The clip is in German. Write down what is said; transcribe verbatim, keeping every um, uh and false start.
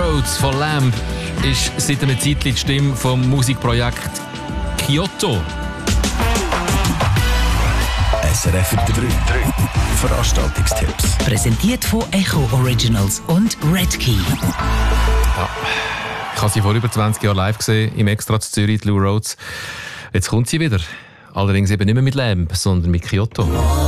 Roads von Lamb ist seit einer Zeit die Stimme vom Musikprojekt Kyoto. S R F drei. Veranstaltungstipps. Präsentiert von Echo Originals und Redkey. Ja, ich habe sie vor über zwanzig Jahren live gesehen, im Extra zu Zürich, die Lou Rhodes. Jetzt kommt sie wieder. Allerdings eben nicht mehr mit Lamb, sondern mit Kyoto.